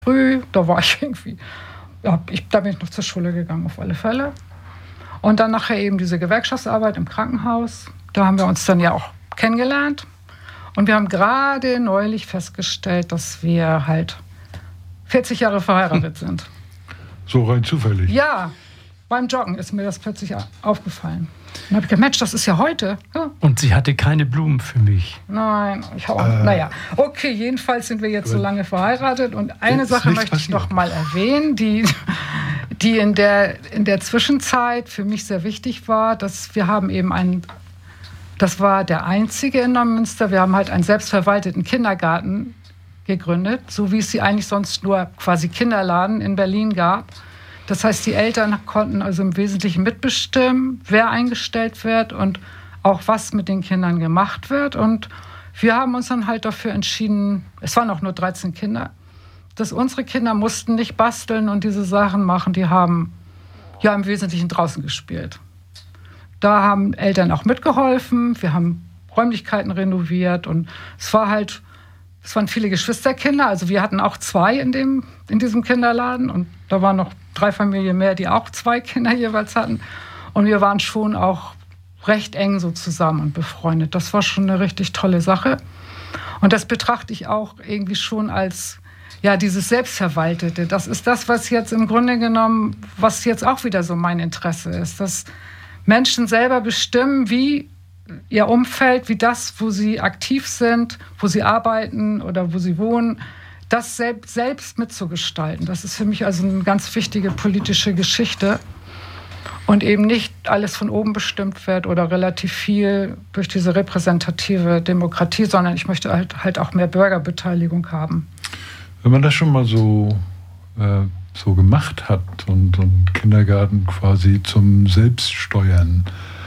früh, da war ich irgendwie, da bin ich noch zur Schule gegangen auf alle Fälle. Und dann nachher eben diese Gewerkschaftsarbeit im Krankenhaus. Da haben wir uns dann ja auch kennengelernt. Und wir haben gerade neulich festgestellt, dass wir halt 40 Jahre verheiratet sind. So rein zufällig? Ja, beim Joggen ist mir das plötzlich aufgefallen. Dann habe ich gedacht, Mensch, das ist ja heute. Ja. Und sie hatte keine Blumen für mich. Nein, naja. Okay, jedenfalls sind wir jetzt so lange verheiratet. Und eine Sache möchte ich noch mal erwähnen, die in der Zwischenzeit für mich sehr wichtig war, dass wir haben eben das war der einzige in Neumünster, wir haben halt einen selbstverwalteten Kindergarten gegründet, so wie es sie eigentlich sonst nur quasi Kinderladen in Berlin gab. Das heißt, die Eltern konnten also im Wesentlichen mitbestimmen, wer eingestellt wird und auch was mit den Kindern gemacht wird. Und wir haben uns dann halt dafür entschieden, es waren auch nur 13 Kinder, dass unsere Kinder mussten nicht basteln und diese Sachen machen. Die haben ja im Wesentlichen draußen gespielt. Da haben Eltern auch mitgeholfen. Wir haben Räumlichkeiten renoviert und es waren viele Geschwisterkinder. Also wir hatten auch 2 in diesem Kinderladen und da waren noch 3 Familien mehr, die auch 2 Kinder jeweils hatten. Und wir waren schon auch recht eng so zusammen und befreundet. Das war schon eine richtig tolle Sache. Und das betrachte ich auch irgendwie schon als, ja, dieses Selbstverwaltete. Das ist das, was jetzt im Grunde genommen, was jetzt auch wieder so mein Interesse ist, dass Menschen selber bestimmen, wie ihr Umfeld, wie das, wo sie aktiv sind, wo sie arbeiten oder wo sie wohnen, das selbst mitzugestalten. Das ist für mich also eine ganz wichtige politische Geschichte und eben nicht alles von oben bestimmt wird oder relativ viel durch diese repräsentative Demokratie, sondern ich möchte halt auch mehr Bürgerbeteiligung haben. Wenn man das schon mal so gemacht hat und Kindergarten quasi zum Selbststeuern,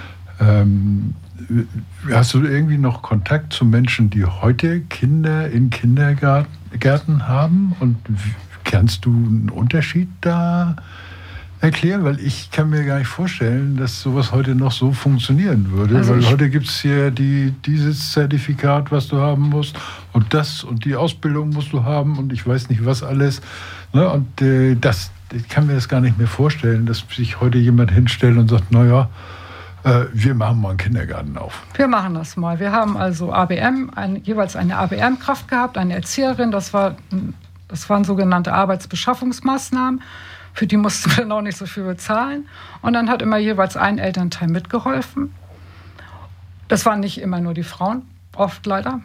hast du irgendwie noch Kontakt zu Menschen, die heute Kinder in Kindergärten haben? Und kannst du einen Unterschied da erklären? Weil ich kann mir gar nicht vorstellen, dass sowas heute noch so funktionieren würde. Also weil heute gibt es hier dieses Zertifikat, was du haben musst und das und die Ausbildung musst du haben und ich weiß nicht was alles. Ne? Und ich kann mir das gar nicht mehr vorstellen, dass sich heute jemand hinstellt und sagt, naja, wir machen mal einen Kindergarten auf. Wir machen das mal. Wir haben also jeweils eine ABM-Kraft gehabt, eine Erzieherin. Das waren sogenannte Arbeitsbeschaffungsmaßnahmen. Für die mussten wir noch nicht so viel bezahlen. Und dann hat immer jeweils ein Elternteil mitgeholfen. Das waren nicht immer nur die Frauen, oft leider.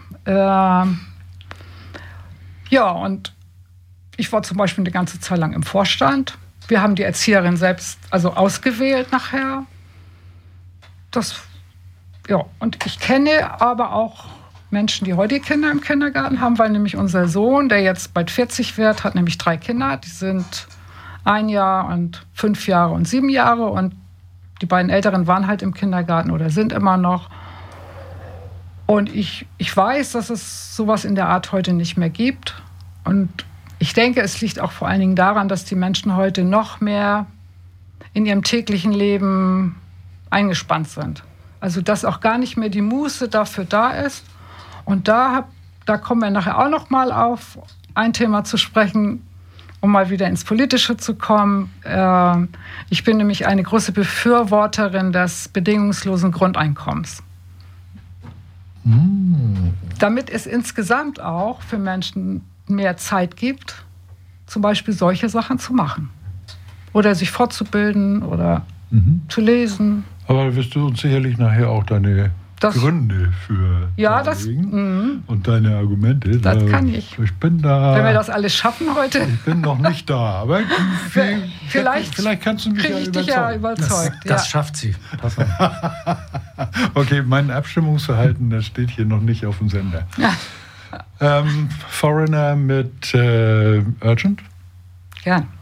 Ja, und ich war zum Beispiel eine ganze Zeit lang im Vorstand. Wir haben die Erzieherin selbst also ausgewählt nachher. Und ich kenne aber auch Menschen, die heute Kinder im Kindergarten haben, weil nämlich unser Sohn, der jetzt bald 40 wird, hat nämlich 3 Kinder. Die sind 1 Jahr und 5 Jahre und 7 Jahre. Und die beiden Älteren waren halt im Kindergarten oder sind immer noch. Und ich weiß, dass es sowas in der Art heute nicht mehr gibt. Und ich denke, es liegt auch vor allen Dingen daran, dass die Menschen heute noch mehr in ihrem täglichen Leben eingespannt sind. Also dass auch gar nicht mehr die Muße dafür da ist. Und da kommen wir nachher auch noch mal auf ein Thema zu sprechen, um mal wieder ins Politische zu kommen. Ich bin nämlich eine große Befürworterin des bedingungslosen Grundeinkommens. Damit es insgesamt auch für Menschen mehr Zeit gibt, zum Beispiel solche Sachen zu machen. Oder sich fortzubilden oder zu lesen. Aber wirst du uns sicherlich nachher auch deine Gründe für darlegen und deine Argumente. Das kann ich. Ich bin da. Wenn wir das alles schaffen heute. Ich bin noch nicht da, aber vielleicht kannst du mich ja überzeugt. Das schafft sie. Pass auf. Okay, mein Abstimmungsverhalten, das steht hier noch nicht auf dem Sender. Foreigner mit Urgent? Gern.